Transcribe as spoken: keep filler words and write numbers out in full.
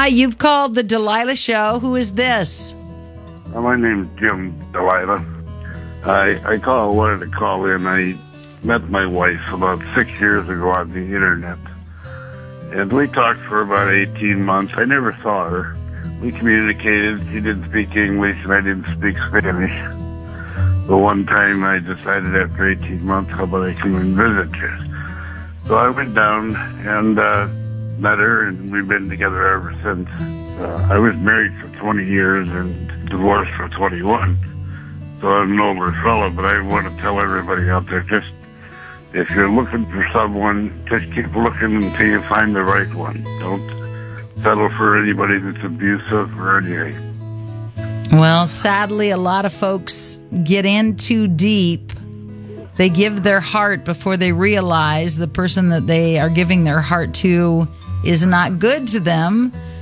you've called the Delilah Show. Who is this? Uh, my name's Jim Delilah. I I call wanted to call in. I met my wife about six years ago on the internet, and we talked for about eighteen months. I never saw her. We communicated. She didn't speak English, and I didn't speak Spanish. But one time I decided after eighteen months, how about I come and visit you? So I went down and uh, met her, and we've been together ever since. Uh, I was married for twenty years and divorced for twenty-one. So I'm an older fellow, but I want to tell everybody out there, just if you're looking for someone, just keep looking until you find the right one. Don't settle for anybody that's abusive or anything. Well, sadly, a lot of folks get in too deep. They give their heart before they realize the person that they are giving their heart to is not good to them.